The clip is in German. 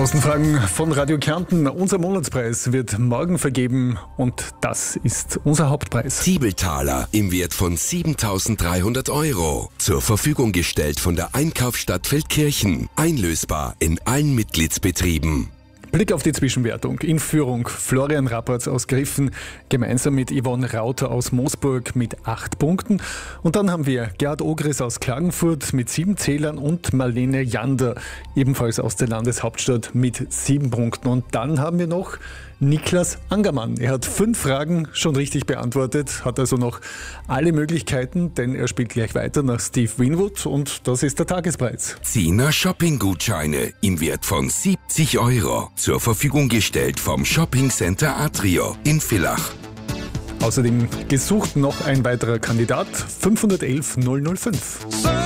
Außenfragen von Radio Kärnten. Unser Monatspreis wird morgen vergeben und das ist unser Hauptpreis. Zwiebeltaler im Wert von 7.300 €. Zur Verfügung gestellt von der Einkaufsstadt Feldkirchen. Einlösbar in allen Mitgliedsbetrieben. Blick auf die Zwischenwertung. In Führung Florian Rappertz aus Griffen, gemeinsam mit Yvonne Rauter aus Moosburg mit 8 Punkten. Und dann haben wir Gerhard Ogris aus Klagenfurt mit 7 Zählern und Marlene Jander, ebenfalls aus der Landeshauptstadt mit 7 Punkten. Und dann haben wir noch Niklas Angermann. Er hat 5 Fragen schon richtig beantwortet, hat also noch alle Möglichkeiten, denn er spielt gleich weiter nach Steve Winwood und das ist der Tagespreis. 10er Shopping-Gutscheine im Wert von 70 €. Zur Verfügung gestellt vom Shopping Center Atrio in Villach. Außerdem gesucht noch ein weiterer Kandidat, 511 005.